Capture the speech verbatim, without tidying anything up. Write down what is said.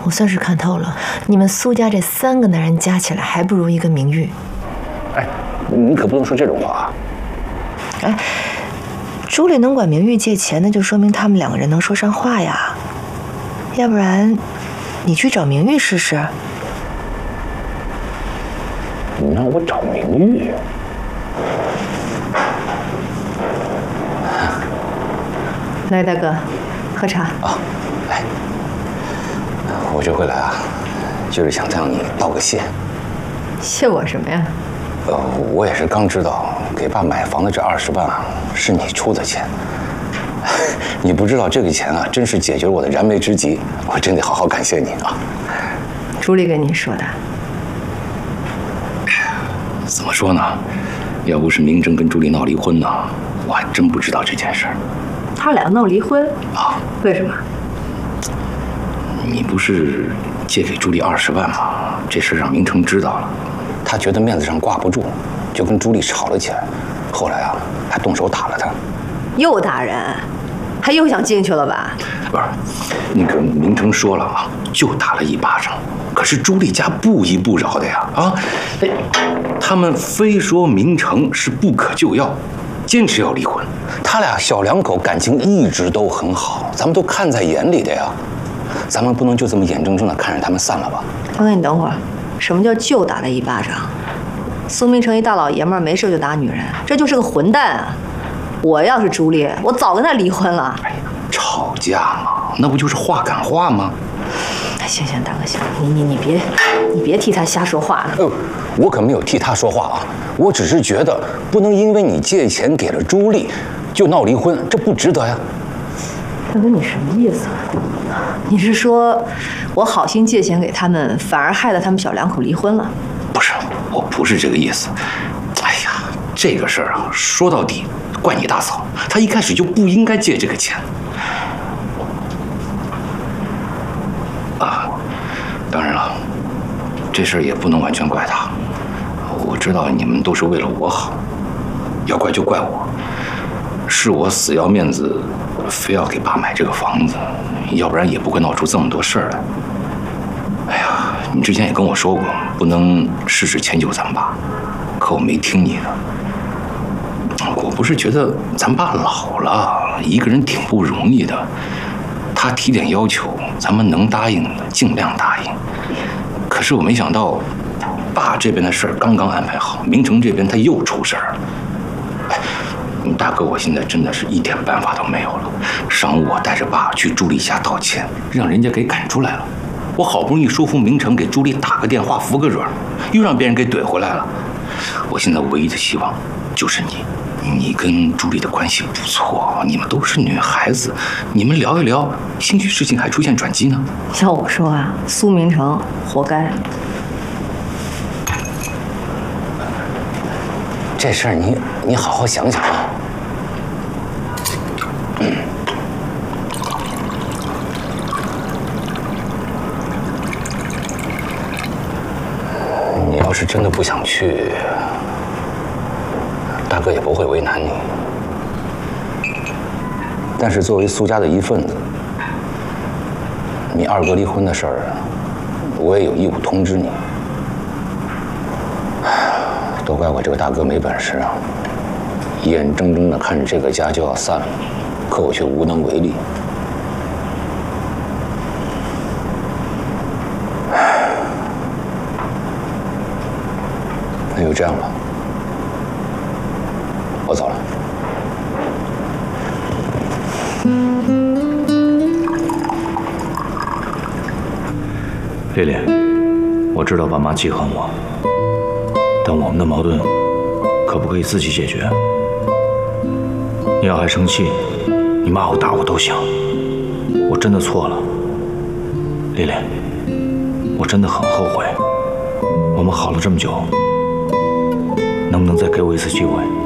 我算是看透了，你们苏家这三个男人加起来还不如一个明玉。 哎，你可不能说这种话。 哎，朱莉能管明玉借钱，那就说明他们两个人能说上话呀。要不然，你去找明玉试试。 你让我找明玉？ 来，大哥，喝茶。 啊，来。我这回来啊，就是想向你道个谢。 谢我什么呀？ 呃，我也是刚知道，给爸买房的这二十万啊，是你出的钱。你不知道这个钱啊，真是解决了我的燃眉之急，我真得好好感谢你啊。 朱莉跟你说的。 怎么说呢？要不是明征跟朱莉闹离婚呢，我还真不知道这件事儿。 他俩闹离婚啊？ 为什么？ 你不是借给朱莉二十万吗？这事让明成知道了，他觉得面子上挂不住，就跟朱莉吵了起来。后来啊，还动手打了他。 又打人？他又想进去了吧？ 不是，那个明成说了啊，就打了一巴掌。可是朱莉家不依不饶的呀！啊，哎，他们非说明成是不可救药，坚持要离婚。他俩小两口感情一直都很好，咱们都看在眼里的呀。咱们不能就这么眼睁睁地看着他们散了吧？ 大哥，你等会儿，什么叫就打了一巴掌？苏明成一大老爷们儿，没事就打女人，这就是个混蛋啊！我要是朱莉，我早跟他离婚了。 哎呀，吵架嘛，那不就是话赶话吗？ 行行，大哥行，你你你别你别替他瞎说话了。 呃，我可没有替他说话啊，我只是觉得不能因为你借钱给了朱莉，就闹离婚，这不值得呀。 大哥，你什么意思？你是说我好心借钱给他们，反而害得他们小两口离婚了？ 不是，我不是这个意思。哎呀，这个事儿啊，说到底怪你大嫂，她一开始就不应该借这个钱。啊，当然了，这事儿也不能完全怪她。我知道你们都是为了我好，要怪就怪我，是我死要面子，非要给爸买这个房子，要不然也不会闹出这么多事儿来。哎呀，你之前也跟我说过，不能事事迁就咱爸，可我没听你的。我不是觉得咱爸老了，一个人挺不容易的，他提点要求，咱们能答应的尽量答应。可是我没想到，爸这边的事儿刚刚安排好，明成这边他又出事儿了。哎，大哥，我现在真的是一点办法都没有了。上午我带着爸去朱莉家道歉，让人家给赶出来了。我好不容易说服明成给朱莉打个电话扶个软，又让别人给怼回来了。我现在唯一的希望就是你，你跟朱莉的关系不错，你们都是女孩子，你们聊一聊，兴许事情还出现转机呢。 要我说啊，苏明成活该。 这事儿你你好好想想啊。嗯。你要是真的不想去，大哥也不会为难你。但是作为苏家的一份子，你二哥离婚的事儿，我也有义务通知你。都怪我这个大哥没本事啊，眼睁睁的看着这个家就要散了，可我却无能为力。那就这样吧，我走了。 丽丽，我知道爸妈记恨我。但我们的矛盾可不可以自己解决？你要还生气，你骂我打我都行。我真的错了，丽丽，我真的很后悔。我们好了这么久，能不能再给我一次机会？